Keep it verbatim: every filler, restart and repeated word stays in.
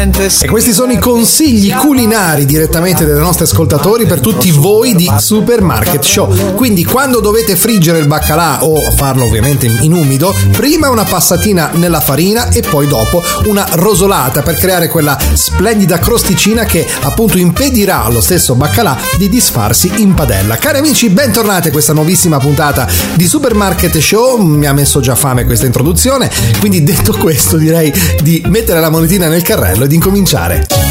E questi sono i consigli culinari direttamente dai nostri ascoltatori per tutti voi di Supermarket Show. Quindi quando dovete friggere il baccalà o farlo ovviamente in umido, prima una passatina nella farina e poi dopo una rosolata per creare quella splendida crosticina che appunto impedirà allo stesso baccalà di disfarsi in padella. Cari amici, bentornati a questa nuovissima puntata di Supermarket Show. Mi ha messo già fame questa introduzione, quindi detto questo direi di mettere la monetina nel carrello ed incominciare.